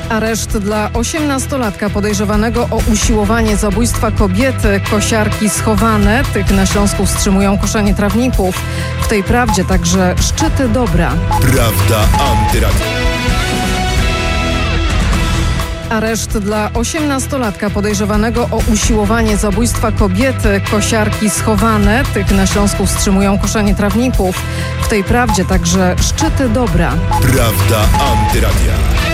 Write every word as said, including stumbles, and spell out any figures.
Areszt dla osiemnastolatka podejrzewanego o usiłowanie zabójstwa kobiety. Kosiarki schowane. Tych na Śląsku wstrzymują koszenie trawników. W tej prawdzie także szczyty dobra. Prawda Antyradia. Areszt dla osiemnastolatka podejrzewanego o usiłowanie zabójstwa kobiety. Kosiarki schowane. Tych na Śląsku wstrzymują koszenie trawników. W tej prawdzie także szczyty dobra. Prawda Antyradia.